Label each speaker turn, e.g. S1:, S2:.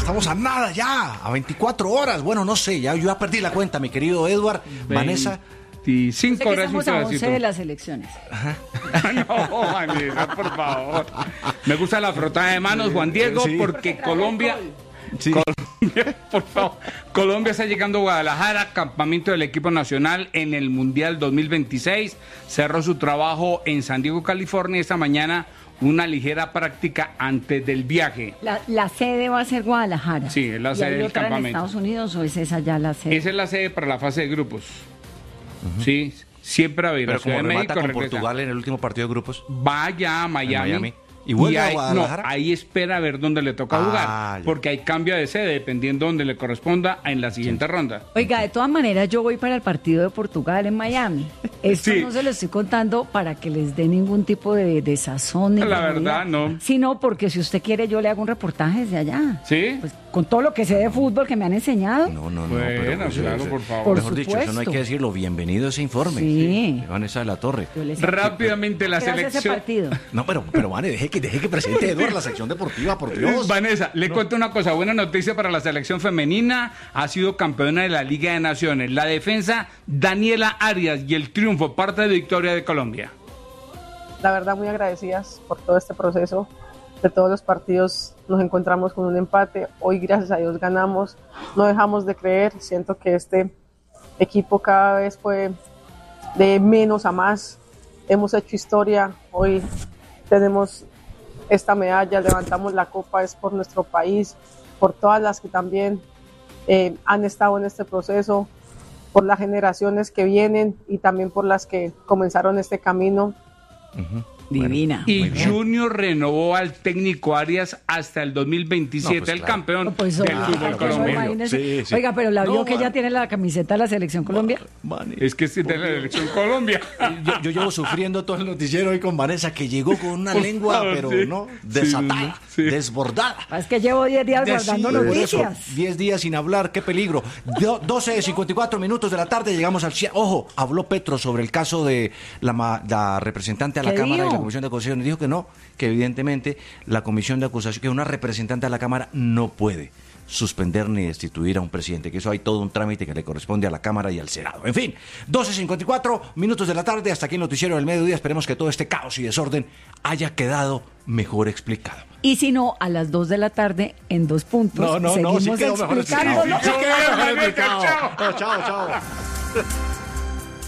S1: estamos a nada ya, a 24 horas. Bueno, no sé, yo ya perdí la cuenta, mi querido Edward, Vanessa.
S2: 25 horas.
S3: Estamos a 11 de las elecciones.
S2: No, Vanessa, por favor. Me gusta la frotada de manos, Juan Diego, sí. Porque Colombia... Sí. Colombia, por favor. Colombia está llegando a Guadalajara, campamento del equipo nacional en el Mundial 2026. Cerró su trabajo en San Diego, California. Esta mañana una ligera práctica antes del viaje.
S3: La sede va a ser Guadalajara.
S2: Sí, es la sede del campamento.
S3: ¿En Estados Unidos o es esa ya la sede?
S2: Esa es la sede para la fase de grupos. Sí, siempre va a ir.
S1: Pero como remata con Portugal en el último partido de grupos.
S2: Vaya a Miami.
S1: ¿Y vuelve a Guadalajara?
S2: No, ahí espera a ver dónde le toca jugar, porque hay cambio de sede dependiendo donde le corresponda en la siguiente ronda.
S3: Oiga, de todas maneras yo voy para el partido de Portugal en Miami. Esto no se lo estoy contando para que les dé ningún tipo de sazón.
S2: La verdad, no.
S3: Sino porque si usted quiere yo le hago un reportaje desde allá.
S2: ¿Sí?
S3: Pues con todo lo que sé de fútbol que me han enseñado.
S1: No.
S2: Bueno,
S1: pero
S2: claro, por favor.
S1: Mejor dicho, eso no hay que decirlo. Bienvenido a ese informe.
S3: Sí.
S1: Vanessa de la Torre.
S2: Rápidamente la selección.
S3: Ese partido?
S1: No, pero Vane, deje que presente Edward la sección deportiva, por Dios.
S2: Vanessa, le cuento una cosa, buena noticia para la selección femenina, ha sido campeona de la Liga de Naciones, la defensa Daniela Arias y el triunfo, parte de victoria de Colombia.
S4: La verdad muy agradecidas por todo este proceso, de todos los partidos nos encontramos con un empate, hoy gracias a Dios ganamos, no dejamos de creer, siento que este equipo cada vez fue de menos a más, hemos hecho historia, hoy tenemos esta medalla, levantamos la copa, es por nuestro país, por todas las que también han estado en este proceso, por las generaciones que vienen y también por las que comenzaron este camino.
S3: Divina.
S2: Y Junior renovó al técnico Arias hasta el 2027,
S1: pues
S2: el campeón del fútbol colombiano.
S3: Sí. Oiga, pero la vio que ella tiene la camiseta de la Selección Colombia.
S2: Es que sí de la Selección Colombia.
S1: Yo llevo sufriendo todo el noticiero hoy con Vanessa, que llegó con una lengua, pero no, desatada, desbordada.
S3: Es que llevo 10 días guardando noticias.
S1: 10 días sin hablar, qué peligro. 12:54 de la tarde, llegamos al... Ojo, habló Petro sobre el caso de la representante a la Cámara y la Comisión de Acusación. Dijo que no, que evidentemente la Comisión de Acusación, que una representante a la Cámara no puede suspender ni destituir a un presidente, que eso hay todo un trámite que le corresponde a la Cámara y al Senado. En fin, 12:54 de la tarde, hasta aquí el noticiero del mediodía. Esperemos que todo este caos y desorden haya quedado mejor explicado.
S3: Y si no, a las 2 de la tarde, en 2 puntos,
S1: seguimos
S3: sí quedó mejor explicándolo.
S1: Sí quedó mejor explicado. Chao.